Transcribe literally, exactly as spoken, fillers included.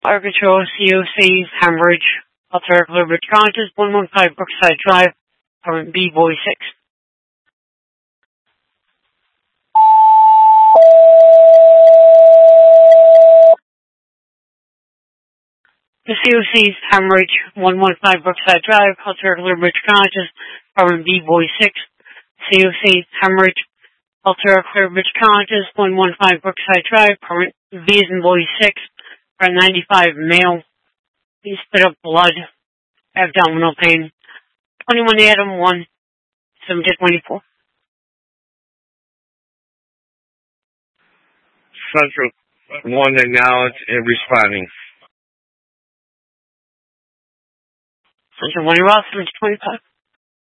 Fire Control, C O C, Hemorrhage, Alter Clearbridge Conscious, one one five Brookside Drive, Apartment B, Boy six. The C O C's Hemorrhage, one one five Brookside Drive, Alter Clearbridge Conscious, Apartment B, Boy six. C O C, Hemorrhage, Alter Clearbridge Conscious, one one five Brookside Drive, Apartment V is in Boy six, around ninety-five, male. He spit up blood, abdominal pain. twenty-one Adam one, seven to twenty-four. Central one acknowledged and responding. Central one, you're off, seven to twenty-five.